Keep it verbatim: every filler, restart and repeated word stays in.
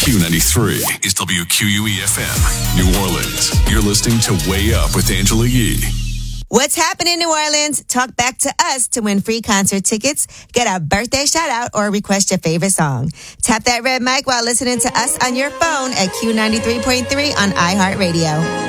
Q ninety-three is W Q U E F M, New Orleans. You're listening to Way Up with Angela Yee. What's happening in New Orleans? Talk back to us to win free concert tickets, get a birthday shout out, or request your favorite song. Tap that red mic while listening to us on your phone at Q ninety-three point three on iHeartRadio.